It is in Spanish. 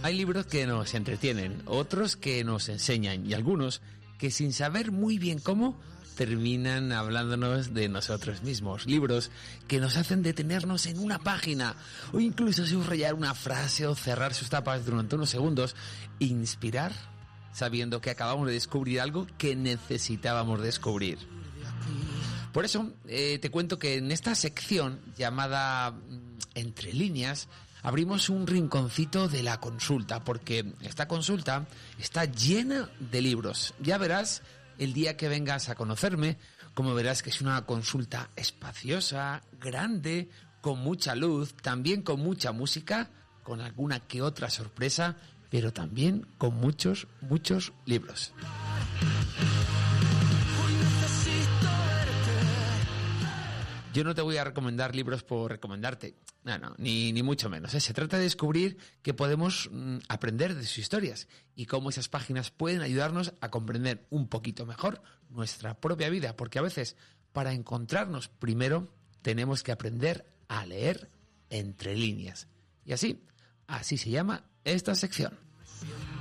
Hay libros que nos entretienen, otros que nos enseñan y algunos que sin saber muy bien cómo terminan hablándonos de nosotros mismos. Libros que nos hacen detenernos en una página o incluso subrayar una frase o cerrar sus tapas durante unos segundos e inspirar sabiendo que acabamos de descubrir algo que necesitábamos descubrir. Por eso te cuento que en esta sección llamada Entre líneas abrimos un rinconcito de la consulta, porque esta consulta está llena de libros. Ya verás el día que vengas a conocerme, como verás que es una consulta espaciosa, grande, con mucha luz, también con mucha música, con alguna que otra sorpresa, pero también con muchos, muchos libros. Yo no te voy a recomendar libros por recomendarte, no, ni mucho menos. Se trata de descubrir que podemos aprender de sus historias y cómo esas páginas pueden ayudarnos a comprender un poquito mejor nuestra propia vida, porque a veces para encontrarnos primero tenemos que aprender a leer entre líneas. Y así se llama esta sección.